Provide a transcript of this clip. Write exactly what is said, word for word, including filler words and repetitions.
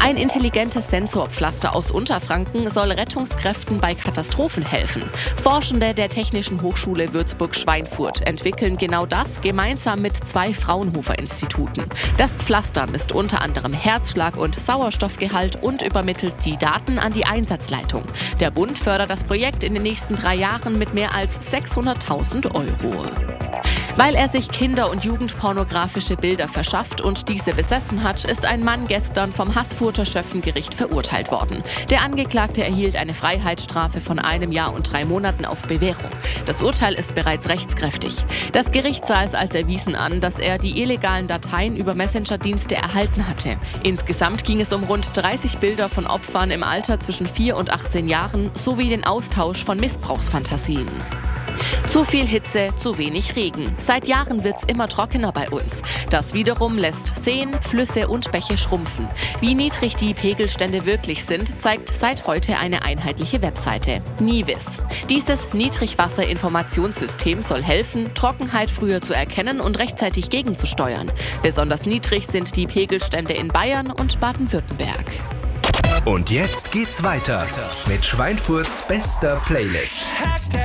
Ein intelligentes Sensorpflaster aus Unterfranken soll Rettungskräften bei Katastrophen helfen. Forschende der Technischen Hochschule Würzburg-Schweinfurt entwickeln genau das gemeinsam mit zwei Fraunhofer-Instituten. Das Pflaster misst unter anderem Herzschlag und Sauerstoffgehalt und übermittelt die Daten an die Einsatzleitung. Der Bund fördert das Projekt in den nächsten drei Jahren mit mehr als sechshunderttausend Euro. Weil er sich kinder- und jugendpornografische Bilder verschafft und diese besessen hat, ist ein Mann gestern vom Haßfurter Schöffengericht verurteilt worden. Der Angeklagte erhielt eine Freiheitsstrafe von einem Jahr und drei Monaten auf Bewährung. Das Urteil ist bereits rechtskräftig. Das Gericht sah es als erwiesen an, dass er die illegalen Dateien über Messenger-Dienste erhalten hatte. Insgesamt ging es um rund dreißig Bilder von Opfern im Alter zwischen vier und achtzehn Jahren sowie den Austausch von Missbrauchsfantasien. Zu viel Hitze, zu wenig Regen. Seit Jahren wird's immer trockener bei uns. Das wiederum lässt Seen, Flüsse und Bäche schrumpfen. Wie niedrig die Pegelstände wirklich sind, zeigt seit heute eine einheitliche Webseite, NIWIS. Dieses Niedrigwasserinformationssystem soll helfen, Trockenheit früher zu erkennen und rechtzeitig gegenzusteuern. Besonders niedrig sind die Pegelstände in Bayern und Baden-Württemberg. Und jetzt geht's weiter mit Schweinfurts bester Playlist.